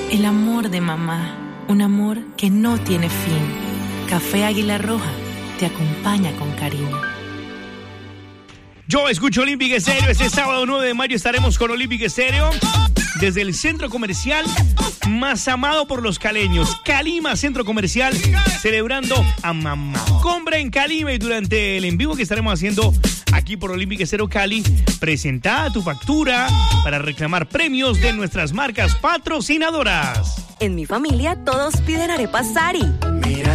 El amor de mamá, un amor que no tiene fin. Café Águila Roja te acompaña con cariño. Yo escucho Olympic Estéreo. Este sábado 9 de mayo estaremos con Olympic Estéreo desde el centro comercial más amado por los caleños, Calima Centro Comercial, celebrando a mamá. Compra en Calima y durante el en vivo que estaremos haciendo aquí por Olympic Estéreo Cali, presenta tu factura para reclamar premios de nuestras marcas patrocinadoras. En mi familia todos piden arepas Sari. Mira